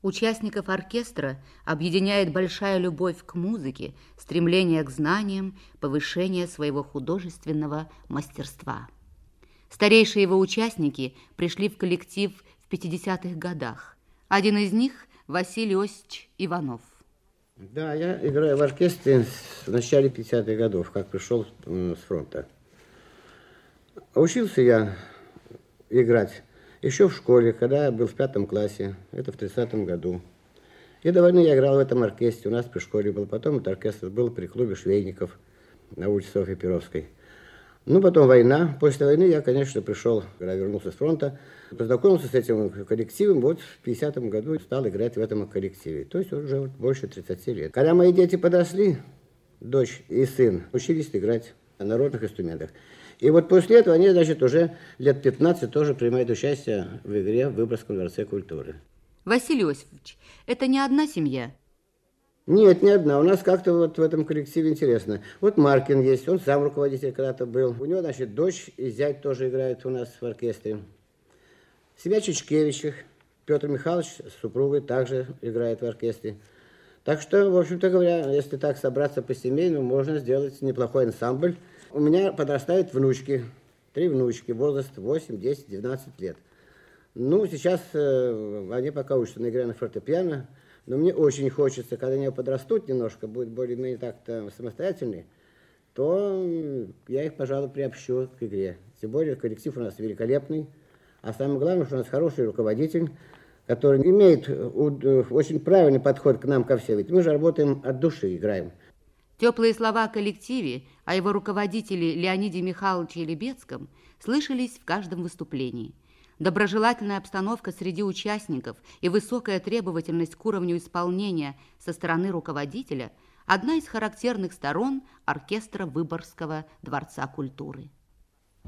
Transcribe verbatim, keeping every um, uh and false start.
Участников оркестра объединяет большая любовь к музыке, стремление к знаниям, повышение своего художественного мастерства. Старейшие его участники пришли в коллектив в пятидесятых годах. Один из них – Василий Осич Иванов. Да, я играю в оркестре в начале пятидесятых годов, как пришел с фронта. Учился я играть еще в школе, когда я был в пятом классе, это в тридцатом году. И до войны я играл в этом оркестре, у нас при школе был. Потом этот оркестр был при клубе Швейников на улице Софьи Перовской. Ну, потом война. После войны я, конечно, пришел, когда вернулся с фронта, познакомился с этим коллективом. Вот в пятидесятом году стал играть в этом коллективе. То есть уже больше тридцати лет. Когда мои дети подросли, дочь и сын, учились играть на народных инструментах. И вот после этого они, значит, уже лет пятнадцать тоже принимают участие в игре в Выборгском дворце культуры. Василий Иосифович, это не одна семья? Нет, не одна. У нас как-то вот в этом коллективе интересно. Вот Маркин есть, он сам руководитель когда-то был. У него, значит, дочь и зять тоже играют у нас в оркестре. Семья Чичкевичев, Петр Михайлович с супругой также играет в оркестре. Так что, в общем-то говоря, если так собраться по-семейному, можно сделать неплохой ансамбль. У меня подрастают внучки, три внучки, возраст восемь, десять, двенадцать лет. Ну, сейчас э, они пока учатся на игре на фортепиано, но мне очень хочется, когда они подрастут немножко, будут более-менее так-то самостоятельные, то я их, пожалуй, приобщу к игре. Тем более коллектив у нас великолепный, а самое главное, что у нас хороший руководитель, который имеет очень правильный подход к нам ко всем. Ведь мы же работаем от души, играем. Теплые слова о коллективе, о его руководителе Леониде Михайловиче Лебедском слышались в каждом выступлении. Доброжелательная обстановка среди участников и высокая требовательность к уровню исполнения со стороны руководителя – одна из характерных сторон оркестра Выборгского дворца культуры.